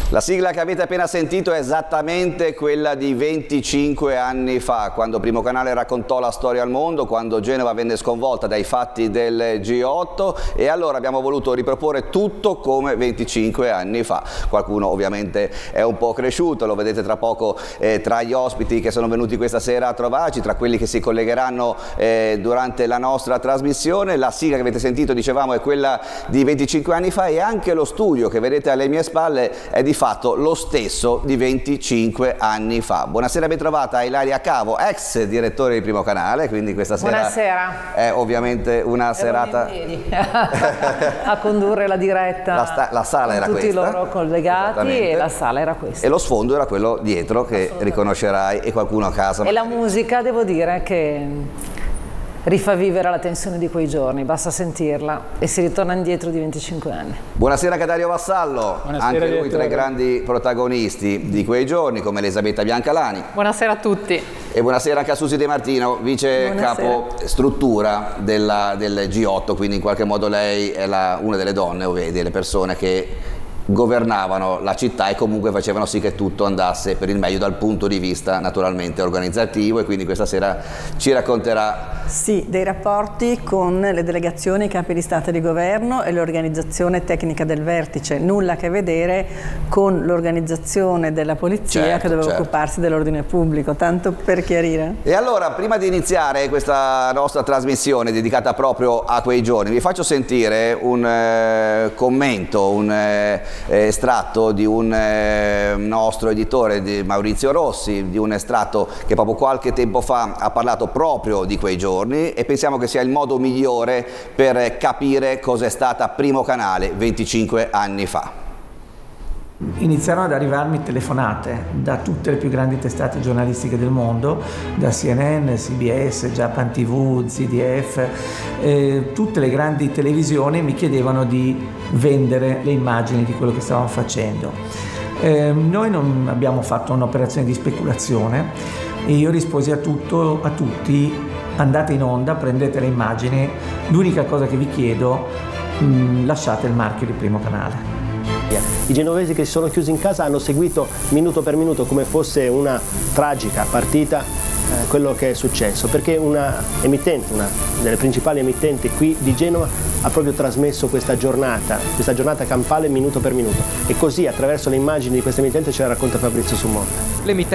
La sigla che avete appena sentito è esattamente quella di 25 anni fa, quando Primo Canale raccontò la storia al mondo, quando Genova venne sconvolta dai fatti del G8, e allora abbiamo voluto riproporre tutto come 25 anni fa. Qualcuno ovviamente è un po' cresciuto, lo vedete tra poco tra gli ospiti che sono venuti questa sera a trovarci, tra quelli che si collegheranno durante la nostra trasmissione. La sigla che avete sentito, dicevamo, è quella di 25 anni fa, e anche lo studio che vedete alle mie spalle è di fatto lo stesso di 25 anni fa. Buonasera, ben trovata Ilaria Cavo, ex direttore di Primo Canale, quindi questa sera buonasera. È ovviamente una serata a condurre la diretta. La sala era tutti questa, i loro collegati, e la sala era questa. E lo sfondo era quello dietro che riconoscerai, e qualcuno a casa. E la musica, devo dire che rifà vivere la tensione di quei giorni, basta sentirla e si ritorna indietro di 25 anni. Buonasera Cadario Vassallo, buonasera, anche lui direttore. tra i grandi protagonisti di quei giorni, come Elisabetta Biancalani. Buonasera a tutti. E buonasera anche a Susi De Martino, vice capo struttura del G8, quindi in qualche modo lei è una delle donne, o delle persone che governavano la città e comunque facevano sì che tutto andasse per il meglio dal punto di vista naturalmente organizzativo, e quindi questa sera ci racconterà dei rapporti con le delegazioni, i capi di Stato e di Governo e l'organizzazione tecnica del vertice, nulla a che vedere con l'organizzazione della polizia, che doveva occuparsi dell'ordine pubblico, tanto per chiarire. E allora, prima di iniziare questa nostra trasmissione dedicata proprio a quei giorni, vi faccio sentire un commento, un estratto di un nostro editore, di Maurizio Rossi, di un estratto che proprio qualche tempo fa ha parlato proprio di quei giorni, e pensiamo che sia il modo migliore per capire cos'è stata Primo Canale 25 anni fa. Iniziarono ad arrivarmi telefonate da tutte le più grandi testate giornalistiche del mondo, da CNN, CBS, Japan TV, ZDF, tutte le grandi televisioni mi chiedevano di vendere le immagini di quello che stavamo facendo. Noi non abbiamo fatto un'operazione di speculazione, e io risposi a tutti: andate in onda, prendete le immagini, l'unica cosa che vi chiedo, lasciate il marchio di Primo Canale. I genovesi che si sono chiusi in casa hanno seguito minuto per minuto, come fosse una tragica partita, quello che è successo, perché una delle principali emittenti qui di Genova ha proprio trasmesso questa giornata campale minuto per minuto, e così attraverso le immagini di questa emittente ce la racconta Fabrizio Sumonte.